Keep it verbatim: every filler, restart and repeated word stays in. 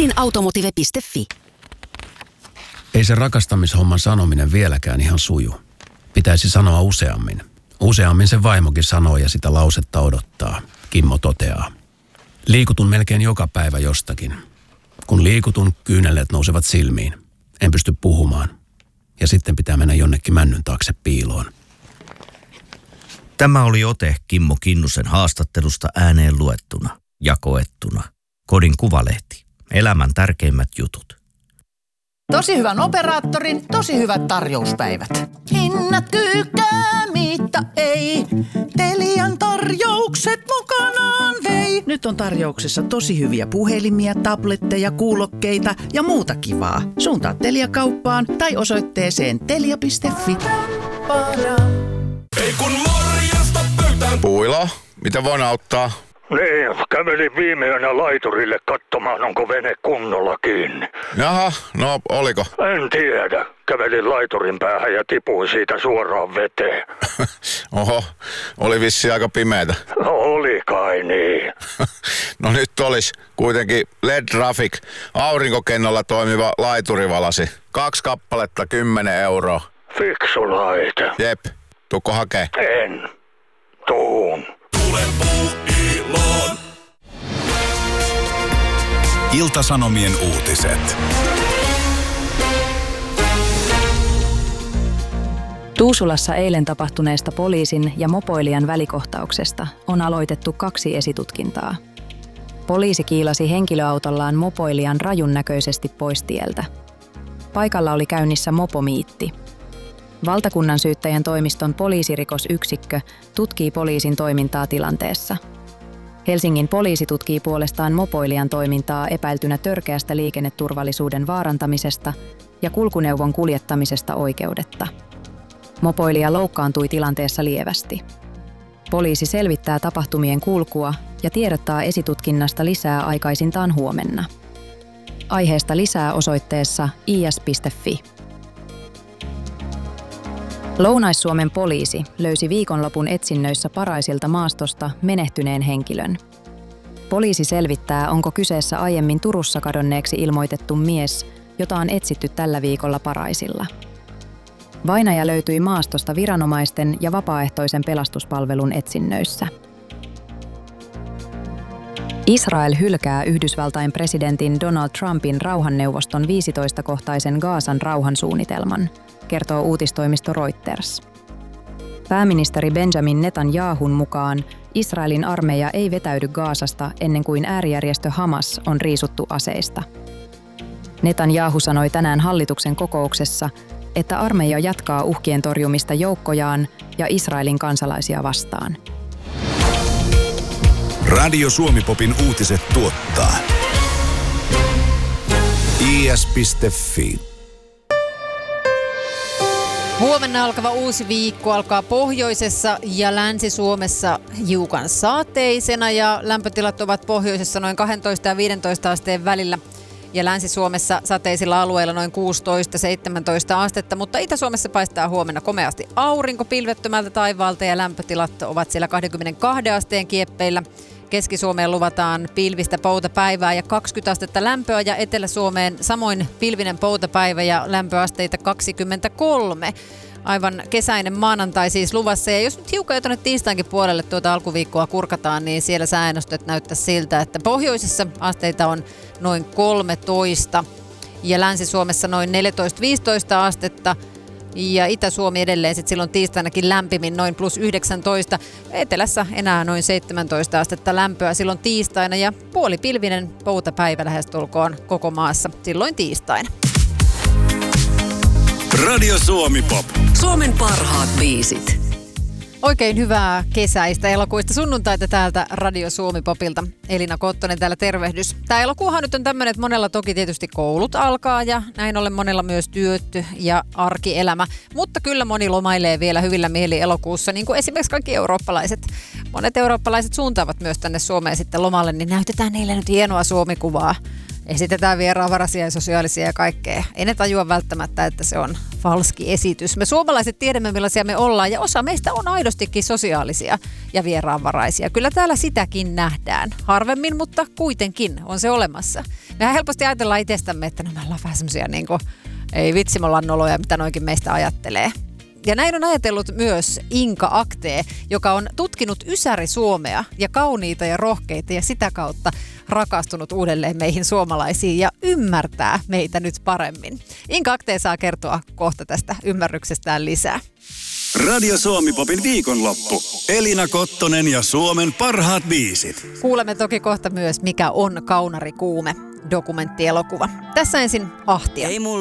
kodinautomotive piste fi. Ei se rakastamishomman sanominen vieläkään ihan suju. Pitäisi sanoa useammin. Useammin se vaimokin sanoo ja sitä lausetta odottaa, Kimmo toteaa. Liikutun melkein joka päivä jostakin. Kun liikutun, kyyneleet nousevat silmiin. En pysty puhumaan. Ja sitten pitää mennä jonnekin männyn taakse piiloon. Tämä oli ote Kimmo Kinnusen haastattelusta ääneen luettuna ja koettuna. Kodin Kuvalehti. Elämän tärkeimmät jutut. Tosi hyvän operaattorin, tosi hyvät tarjouspäivät. Hinnat kyykää, mitä ei. Telian tarjoukset mukanaan vei. Nyt on tarjouksessa tosi hyviä puhelimia, tabletteja, kuulokkeita ja muuta kivaa. Suuntaa Telia-kauppaan tai osoitteeseen telia piste fi. Ei kun morjesta pöytään. Puilo, mitä voin auttaa? Niin, kävelin viime yönä laiturille katsomaan, onko vene kunnolla kiinni. Jaha, no oliko? En tiedä. Kävelin laiturin päähän ja tipuin siitä suoraan veteen. Oho, oli vissi aika pimeätä. No, oli kai niin. No nyt olisi kuitenkin L E D-Traffic, aurinkokennolla toimiva laiturivalasi. Kaksi kappaletta, kymmenen euroa. Fiksu laite. Jep, tuukko hakee? En. Tuun. Tule Puuiloon. Ilta-Sanomien uutiset. Tuusulassa eilen tapahtuneesta poliisin ja mopoilijan välikohtauksesta on aloitettu kaksi esitutkintaa. Poliisi kiilasi henkilöautollaan mopoilijan rajun näköisesti pois tieltä. Paikalla oli käynnissä mopomiitti. Valtakunnan syyttäjän toimiston poliisirikosyksikkö tutkii poliisin toimintaa tilanteessa. Helsingin poliisi tutkii puolestaan mopoilijan toimintaa epäiltynä törkeästä liikenneturvallisuuden vaarantamisesta ja kulkuneuvon kuljettamisesta oikeudetta. Mopoilija loukkaantui tilanteessa lievästi. Poliisi selvittää tapahtumien kulkua ja tiedottaa esitutkinnasta lisää aikaisintaan huomenna. Aiheesta lisää osoitteessa i s piste fi. Lounais-Suomen poliisi löysi viikonlopun etsinnöissä Paraisilta maastosta menehtyneen henkilön. Poliisi selvittää, onko kyseessä aiemmin Turussa kadonneeksi ilmoitettu mies, jota on etsitty tällä viikolla Paraisilla. Vainaja löytyi maastosta viranomaisten ja vapaaehtoisen pelastuspalvelun etsinnöissä. Israel hylkää Yhdysvaltain presidentin Donald Trumpin rauhanneuvoston viisitoistakohtaisen Gazan rauhansuunnitelman, kertoo uutistoimisto Reuters. Pääministeri Benjamin Netanyahun mukaan Israelin armeija ei vetäydy Gazasta ennen kuin äärijärjestö Hamas on riisuttu aseista. Netanyahu sanoi tänään hallituksen kokouksessa, että armeija jatkaa uhkien torjumista joukkojaan ja Israelin kansalaisia vastaan. Radio Suomi-popin uutiset tuottaa i s piste fi. Huomenna alkava uusi viikko alkaa pohjoisessa ja Länsi-Suomessa hiukan saateisena ja lämpötilat ovat pohjoisessa noin kaksitoista ja viisitoista asteen välillä. Ja Länsi-Suomessa sateisilla alueilla noin kuusitoista seitsemäntoista astetta, mutta Itä-Suomessa paistaa huomenna komeasti aurinko pilvettömältä taivaalta ja lämpötilat ovat siellä kaksikymmentäkaksi asteen kieppeillä. Keski-Suomeen luvataan pilvistä poutapäivää ja kaksikymmentä astetta lämpöä ja Etelä-Suomeen samoin pilvinen poutapäivä ja lämpöasteita kaksikymmentäkolme. Aivan kesäinen maanantai siis luvassa ja jos nyt hiukan jo tuonne tiistainkin puolelle tuota alkuviikkoa kurkataan, niin siellä sääennustet näyttää siltä, että pohjoisessa asteita on noin kolmetoista ja Länsi-Suomessa noin neljätoista viisitoista astetta. Ja Itä-Suomi edelleen sitten silloin tiistainakin lämpimin noin plus yhdeksäntoista. Etelässä enää noin seitsemäntoista astetta lämpöä silloin tiistaina ja puolipilvinen poutapäivä lähestulkoon koko maassa silloin tiistaina. Radio Suomi Pop. Suomen parhaat biisit. Oikein hyvää kesäistä elokuista sunnuntaita täältä Radio Suomi Popilta. Elina Kottonen täällä, tervehdys. Tämä elokuuhan nyt on tämmöinen, että monella toki tietysti koulut alkaa ja näin ollen monella myös työt ja arkielämä. Mutta kyllä moni lomailee vielä hyvillä mieli elokuussa, niin kuin esimerkiksi kaikki eurooppalaiset. Monet eurooppalaiset suuntaavat myös tänne Suomeen sitten lomalle, niin näytetään niille nyt hienoa Suomi-kuvaa. Esitetään vieraanvaraisia ja sosiaalisia ja kaikkea. Ei ne tajua välttämättä, että se on falski esitys. Me suomalaiset tiedämme, millaisia me ollaan ja osa meistä on aidostikin sosiaalisia ja vieraanvaraisia. Kyllä täällä sitäkin nähdään. Harvemmin, mutta kuitenkin on se olemassa. Mehän helposti ajatellaan itsestämme, että no me ollaan vähän semmosia niin kuin, ei vitsi, me ollaan noloja, mitä noikin meistä ajattelee. Ja näin on ajatellut myös Inka Aktee, joka on tutkinut Ysäri-Suomea ja kauniita ja rohkeita ja sitä kautta rakastunut uudelleen meihin suomalaisiin ja ymmärtää meitä nyt paremmin. Inka Aktee saa kertoa kohta tästä ymmärryksestään lisää. Radio Suomi-popin viikonloppu. Elina Kottonen ja Suomen parhaat biisit. Kuulemme toki kohta myös, mikä on kaunarikuume, dokumenttielokuva. Tässä ensin Ahtia. Ei mulla